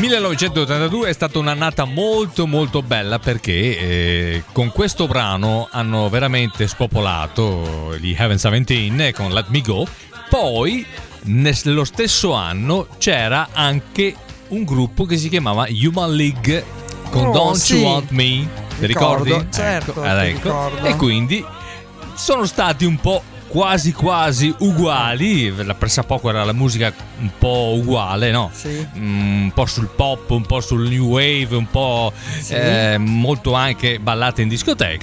1982 è stata un'annata molto molto bella perché con questo brano hanno veramente spopolato gli Heaven 17 con Let Me Go. Poi nello stesso anno c'era anche un gruppo che si chiamava Human League con Don't You Want Me, ti ricordi? Certo, ecco. E quindi sono stati un po' quasi uguali, la pressappoco era la musica un po' uguale, no? Sì. Un po' sul pop, un po' sul new wave, un po' molto anche ballate in discoteca.